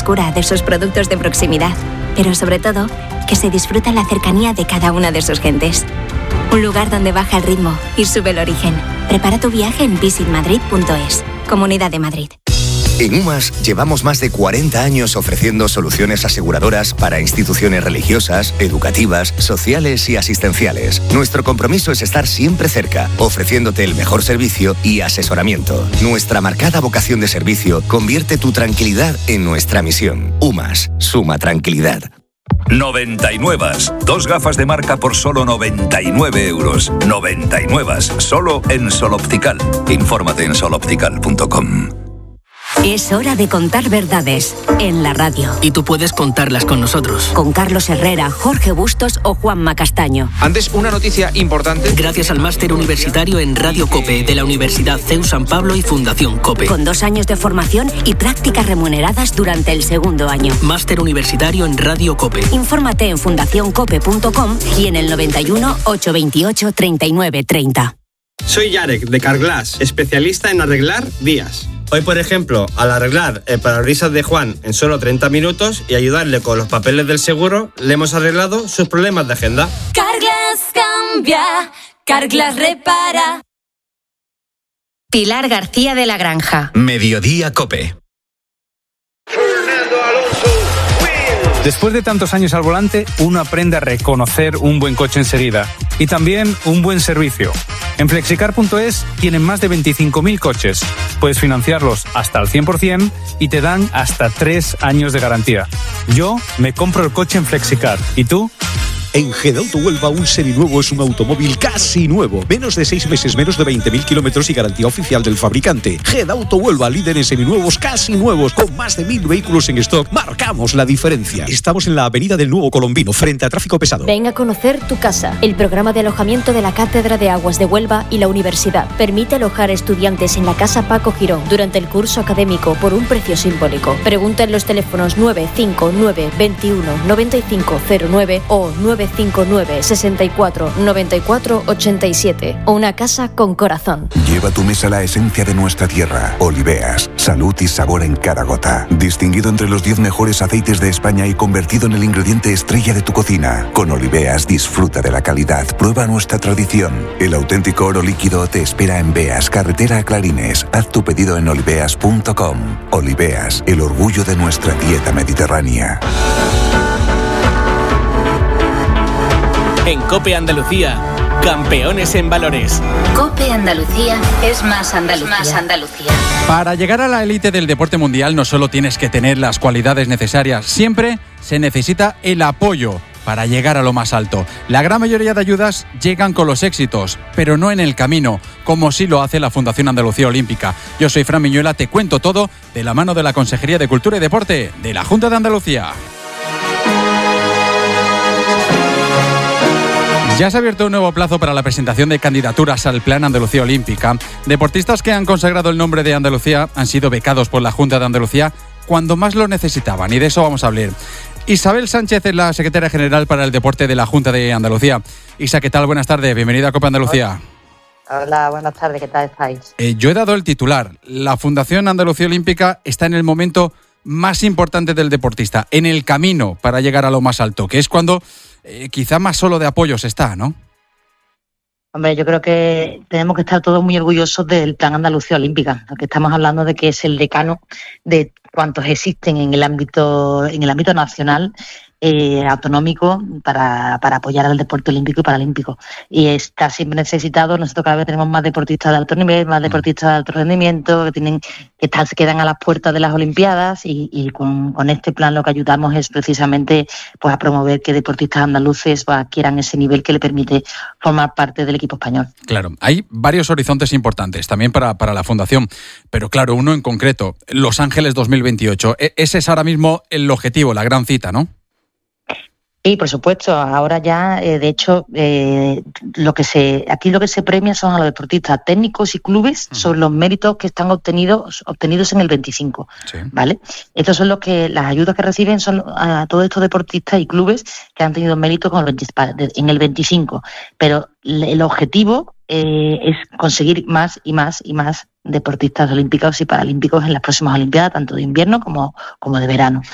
frescura de sus productos de proximidad, pero sobre todo, que se disfruta la cercanía de cada una de sus gentes. Un lugar donde baja el ritmo y sube el origen. Prepara tu viaje en visitmadrid.es. Comunidad de Madrid. En UMAS llevamos más de 40 años ofreciendo soluciones aseguradoras para instituciones religiosas, educativas, sociales y asistenciales. Nuestro compromiso es estar siempre cerca, ofreciéndote el mejor servicio y asesoramiento. Nuestra marcada vocación de servicio convierte tu tranquilidad en nuestra misión. UMAS, suma tranquilidad. 99. 2 gafas de marca por solo 99 euros. 99. Solo en Sol Optical. Infórmate en soloptical.com. Es hora de contar verdades en la radio. Y tú puedes contarlas con nosotros. Con Carlos Herrera, Jorge Bustos o Juanma Castaño. Antes, una noticia importante. Gracias al máster universitario en Radio COPE de la Universidad CEU San Pablo y Fundación COPE. Con 2 años de formación y prácticas remuneradas durante el segundo año. Máster universitario en Radio COPE. Infórmate en fundacioncope.com y en el 91 828 39 30. Soy Yarek, de Carglass, especialista en arreglar vías. Hoy, por ejemplo, al arreglar el parabrisas de Juan en solo 30 minutos y ayudarle con los papeles del seguro, le hemos arreglado sus problemas de agenda. Carglass cambia, Carglass repara. Pilar García de la Granja. Mediodía COPE. Después de tantos años al volante, uno aprende a reconocer un buen coche enseguida y también un buen servicio. En Flexicar.es tienen más de 25.000 coches. Puedes financiarlos hasta el 100% y te dan hasta 3 años de garantía. Yo me compro el coche en Flexicar. ¿Y tú? En Gedauto Huelva, un seminuevo es un automóvil casi nuevo. Menos de 6 meses, menos de 20.000 kilómetros y garantía oficial del fabricante. Gedauto Huelva, líder en seminuevos casi nuevos, con más de 1.000 vehículos en stock. Marcamos la diferencia. Estamos en la avenida del Nuevo Colombino, frente a tráfico pesado. Ven a conocer Tu Casa, el programa de alojamiento de la Cátedra de Aguas de Huelva y la Universidad. Permite alojar estudiantes en la Casa Paco Girón durante el curso académico por un precio simbólico. Pregunta en los teléfonos 959 21 9509 o 959 64 94 87. Una casa con corazón. Lleva a tu mesa la esencia de nuestra tierra. Oliveas, salud y sabor en cada gota. Distinguido entre los 10 mejores aceites de España y convertido en el ingrediente estrella de tu cocina. Con Oliveas disfruta de la calidad. Prueba nuestra tradición. El auténtico oro líquido te espera en Beas, carretera a Clarines. Haz tu pedido en oliveas.com. Oliveas, el orgullo de nuestra dieta mediterránea. En COPE Andalucía, campeones en valores. COPE Andalucía es más Andalucía. Para llegar a la élite del deporte mundial no solo tienes que tener las cualidades necesarias, siempre se necesita el apoyo para llegar a lo más alto. La gran mayoría de ayudas llegan con los éxitos, pero no en el camino, como sí lo hace la Fundación Andalucía Olímpica. Yo soy Fran Miñuela, te cuento todo de la mano de la Consejería de Cultura y Deporte de la Junta de Andalucía. Ya se ha abierto un nuevo plazo para la presentación de candidaturas al Plan Andalucía Olímpica. Deportistas que han consagrado el nombre de Andalucía han sido becados por la Junta de Andalucía cuando más lo necesitaban, y de eso vamos a hablar. Isabel Sánchez es la secretaria general para el deporte de la Junta de Andalucía. Isa, ¿qué tal? Buenas tardes, bienvenida a COPE Andalucía. Hola, buenas tardes, ¿qué tal estáis? Yo he dado el titular. La Fundación Andalucía Olímpica está en el momento más importante del deportista, en el camino para llegar a lo más alto, que es cuando quizá más solo de apoyos está, ¿no? Hombre, yo creo que tenemos que estar todos muy orgullosos del Plan Andalucía Olímpica, porque estamos hablando de que es el decano de cuantos existen en el ámbito nacional, autonómico, para apoyar al deporte olímpico y paralímpico. Y está siempre necesitado. Nosotros cada vez tenemos más deportistas de alto nivel, más deportistas de alto rendimiento, se quedan a las puertas de las Olimpiadas, y con este plan lo que ayudamos es precisamente pues a promover que deportistas andaluces adquieran ese nivel que le permite formar parte del equipo español. Claro, hay varios horizontes importantes también para la Fundación, pero claro, uno en concreto, Los Ángeles 2028. Ese es ahora mismo el objetivo, la gran cita, ¿no? Sí, por supuesto. Ahora ya, de hecho, lo que se premia son a los deportistas técnicos y clubes sobre los méritos que están obtenidos en el 25, sí. ¿Vale? Estos son las ayudas que reciben son a todos estos deportistas y clubes que han tenido mérito en el 25. Pero el objetivo es conseguir más y más y más deportistas olímpicos y paralímpicos en las próximas Olimpiadas, tanto de invierno como de verano.